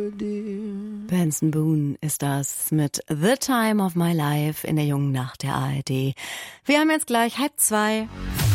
Benson Boone ist das mit The Time of My Life in der jungen Nacht der ARD. Wir haben jetzt gleich 1:30.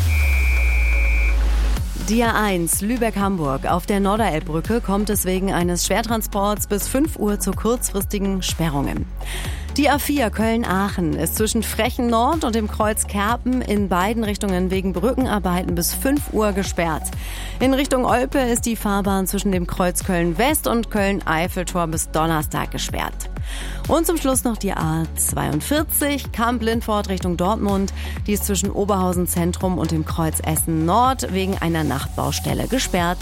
Die A1 Lübeck-Hamburg. Auf der Norderelbbrücke kommt es wegen eines Schwertransports bis 5 Uhr zu kurzfristigen Sperrungen. Die A4 Köln-Aachen ist zwischen Frechen Nord und dem Kreuz Kerpen in beiden Richtungen wegen Brückenarbeiten bis 5 Uhr gesperrt. In Richtung Olpe ist die Fahrbahn zwischen dem Kreuz Köln-West und Köln-Eiffeltor bis Donnerstag gesperrt. Und zum Schluss noch die A42 Kamp-Lindfort Richtung Dortmund. Die ist zwischen Oberhausen Zentrum und dem Kreuz Essen Nord wegen einer Nachtbaustelle gesperrt.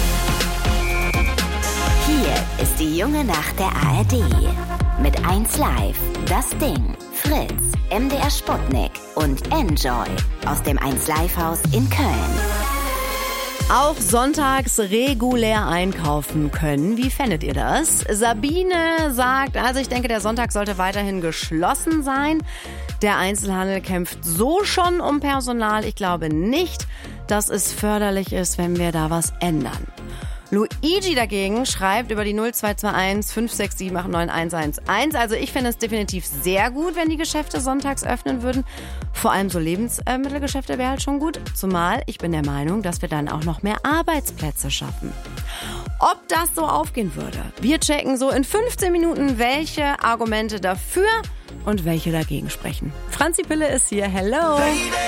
Hier ist die junge Nacht der ARD. Mit 1Live, Das Ding, Fritz, MDR Sputnik und Enjoy aus dem 1Live-Haus in Köln. Auch sonntags regulär einkaufen können. Wie fändet ihr das? Sabine sagt, also ich denke, der Sonntag sollte weiterhin geschlossen sein. Der Einzelhandel kämpft so schon um Personal. Ich glaube nicht, dass es förderlich ist, wenn wir da was ändern. Luigi dagegen schreibt über die 0221 567 89111. Also ich finde es definitiv sehr gut, wenn die Geschäfte sonntags öffnen würden. Vor allem so Lebensmittelgeschäfte wäre halt schon gut. Zumal ich bin der Meinung, dass wir dann auch noch mehr Arbeitsplätze schaffen. Ob das so aufgehen würde? Wir checken so in 15 Minuten, welche Argumente dafür und welche dagegen sprechen. Franzi Pille ist hier. Hello!